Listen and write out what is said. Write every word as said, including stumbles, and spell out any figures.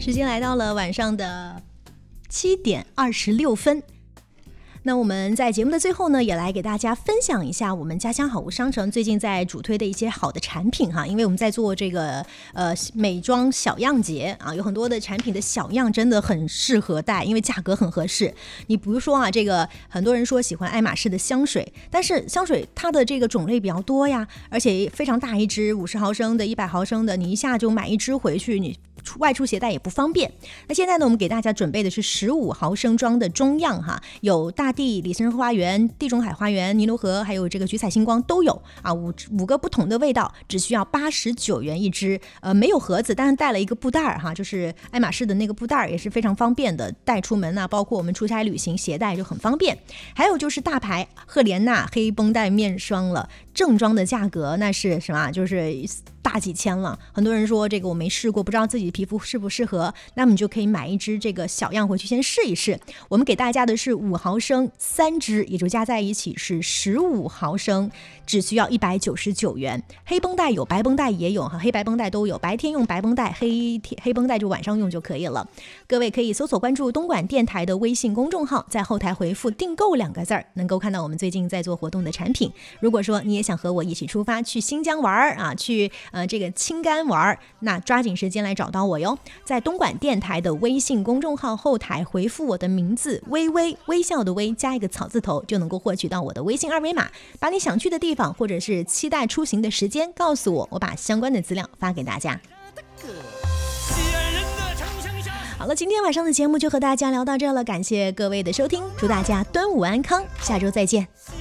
时间来到了晚上的七点二十六分。那我们在节目的最后呢，也来给大家分享一下我们家乡好物商城最近在主推的一些好的产品哈。因为我们在做这个呃美妆小样节啊，有很多的产品的小样真的很适合带，因为价格很合适。你比如说啊，这个很多人说喜欢爱马仕的香水，但是香水它的这个种类比较多呀，而且非常大一支，五十毫升的、一百毫升的，你一下就买一支回去，你外出携带也不方便。那现在呢，我们给大家准备的是十五毫升装的中样哈，有大地、李森花园、地中海花园、尼罗河，还有这个菊彩星光都有啊，五五个不同的味道，只需要八十九元一支。呃，没有盒子，但是带了一个布袋哈，就是爱马仕的那个布袋也是非常方便的，带出门啊，包括我们出差旅行携带就很方便。还有就是大牌赫莲娜黑绷带面霜了，正装的价格那是什么？就是大几千了。很多人说这个我没试过，不知道自己皮肤适不适合，那么你就可以买一支这个小样回去先试一试。我们给大家的是五毫升三支，也就加在一起是十五毫升，只需要一百九十九元。黑绷带有，白绷带也有哈，黑白绷带都有，白天用白绷带，黑黑绷带就晚上用就可以了。各位可以搜索关注东莞电台的微信公众号，在后台回复订购两个字儿，能够看到我们最近在做活动的产品。如果说你也想和我一起出发去新疆玩啊，去呃这个青甘玩，那抓紧时间来找到我哟。在东莞电台的微信公众号后台回复我的名字微微，微笑的微加一个草字头，就能够获取到我的微信二维码，把你想去的地方或者是期待出行的时间告诉我，我把相关的资料发给大家。好了，今天晚上的节目就和大家聊到这了，感谢各位的收听，祝大家端午安康，下周再见。